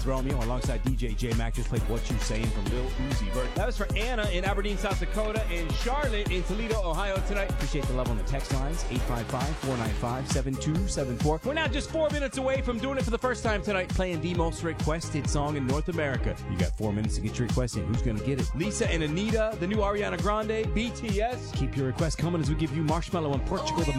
Romeo alongside DJ J-Mac just played What You Saying from Lil Uzi Vert. That was for Anna in Aberdeen, South Dakota, and Charlotte in Toledo, Ohio tonight. Appreciate the love on the text lines, 855-495-7274. We're now just 4 minutes away from doing it for the first time tonight, playing the most requested song in North America. You got 4 minutes to get your request in. Who's going to get it? Lisa and Anita, the new Ariana Grande, BTS. Keep your request coming as we give you Marshmello and Portugal the